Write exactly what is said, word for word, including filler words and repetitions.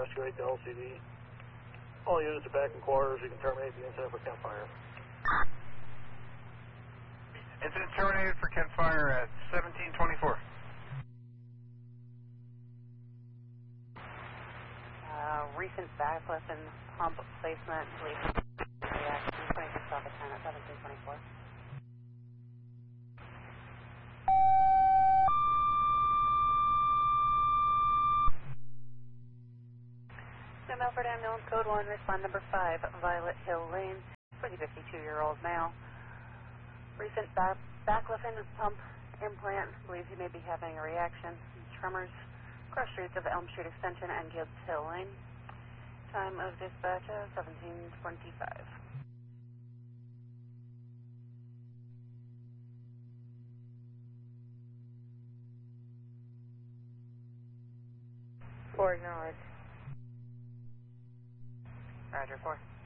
rescue eight to L C D. All units are back in quarters. You can terminate the incident for campfire. Incident terminated for campfire at seventeen twenty-four. Uh, recent backlifting pump placement, please. Reaction twenty-six off at ten at seventeen twenty-four. New Milford Ambulance Code one, respond number five, Violet Hill Lane, for the fifty-two-year-old male. Recent back, backlifting pump implant, believes he may be having a reaction. Tremors, cross streets of Elm Street Extension and Gibbs Hill Lane. Time of dispatch of seventeen twenty-five. Four acknowledged. Roger, four.